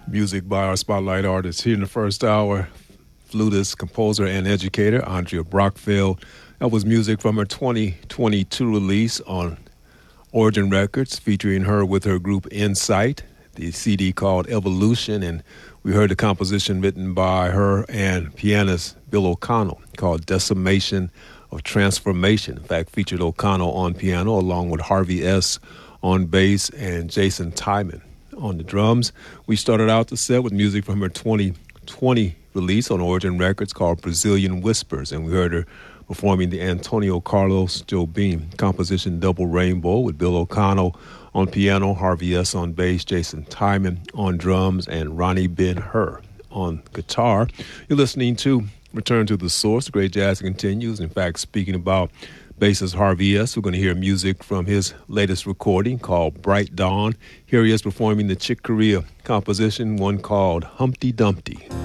Music by our spotlight artist here in the first hour, flutist, composer, and educator Andrea Brockfield. That was music from her 2022 release on Origin Records, featuring her with her group Insight, the CD called Evolution, and we heard the composition written by her and pianist Bill O'Connell called Decimation of Transformation. In fact, featured O'Connell on piano along with Harvey S. on bass and Jason Tyman on the drums. We started out the set with music from her 2020 release on Origin Records called Brazilian Whispers, and we heard her performing the Antonio Carlos Jobim composition Double Rainbow with Bill O'Connell on piano, Harvey S. on bass, Jason Tyman on drums, and Ronnie Ben-Hur on guitar. You're listening to Return to the Source. The Great Jazz continues. In fact, speaking about bassist Harvey S., we're going to hear music from his latest recording called Bright Dawn. Here he is performing the Chick Corea composition, one called Humpty Dumpty.